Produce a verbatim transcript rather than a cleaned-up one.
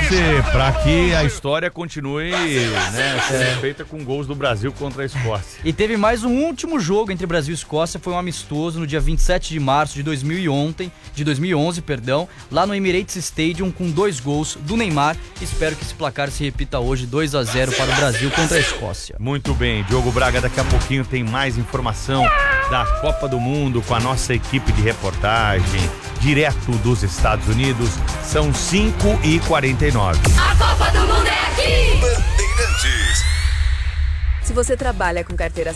torcer para que a história continue, né, sendo feita com gols do Brasil contra a Escócia. E teve mais um último jogo entre Brasil e Escócia, foi um amistoso no dia vinte e sete de março de dois mil e onze, de dois mil e onze, perdão, lá no Emirates Stadium com dois gols do Neymar. Espero que esse placar se repita hoje, dois a zero para o Brasil contra a Escócia. Muito bem, Diogo Braga, daqui a pouquinho tem mais informação da Copa do Mundo com a nossa equipe de reportagem, direto dos Estados Unidos. São cinco e quarenta e nove. A Copa do Mundo é aqui! Bandeirantes. Se você trabalha com carteira